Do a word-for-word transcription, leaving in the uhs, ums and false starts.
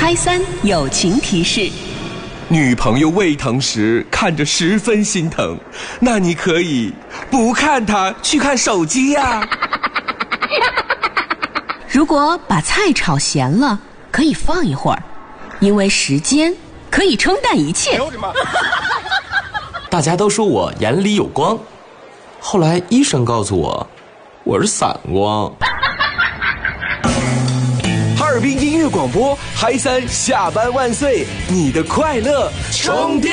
嗨三友情提示： 女朋友胃疼时看着十分心疼，那你可以不看她，去看手机呀、啊。 如果把菜炒咸了，可以放一会儿，因为时间可以冲淡一切。 大家都说我眼里有光，后来医生告诉我，我是散光。 哈尔滨音乐广播，嗨三下班万岁，你的快乐充电。